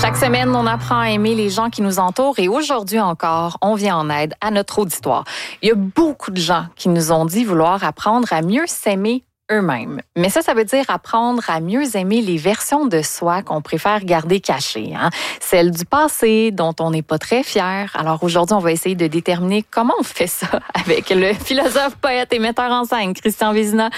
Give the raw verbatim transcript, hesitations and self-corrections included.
Chaque semaine, on apprend à aimer les gens qui nous entourent et aujourd'hui encore, on vient en aide à notre auditoire. Il y a beaucoup de gens qui nous ont dit vouloir apprendre à mieux s'aimer eux-mêmes. Mais ça, ça veut dire apprendre à mieux aimer les versions de soi qu'on préfère garder cachées. Hein? Celles du passé dont on n'est pas très fier. Alors aujourd'hui, on va essayer de déterminer comment on fait ça avec le philosophe, poète et metteur en scène Christian Vézina.